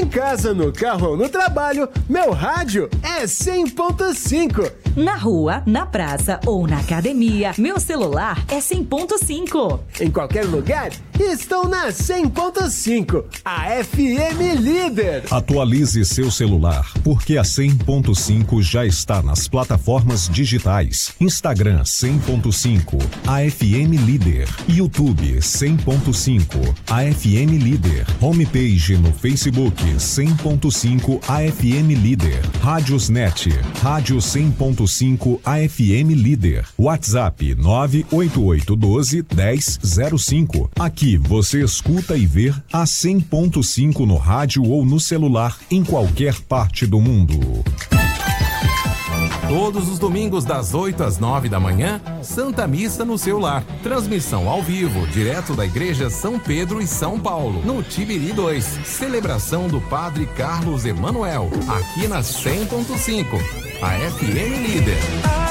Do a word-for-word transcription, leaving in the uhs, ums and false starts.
Em casa, no carro ou no trabalho, meu rádio é cem ponto cinco. Na rua, na praça ou na academia, meu celular é cem ponto cinco. Em qualquer lugar, estou na cem ponto cinco, a F M Líder. Atualize seu celular, porque a cem ponto cinco já está nas plataformas digitais. Instagram cem ponto cinco, a F M Líder. YouTube cem ponto cinco, a F M Líder. Homepage no Facebook cem ponto cinco, a F M Líder. Rádiosnet, Rádio cem ponto cinco, a F M Líder. WhatsApp nove oito oito um dois, um zero zero cinco. Aqui você escuta e vê a cem ponto cinco no rádio ou no celular em qualquer parte do mundo. Todos os domingos das oito às nove da manhã, Santa Missa no seu lar. Transmissão ao vivo, direto da Igreja São Pedro e São Paulo, no Tibiri dois. Celebração do Padre Carlos Emanuel, aqui na cem ponto cinco, a F M Líder.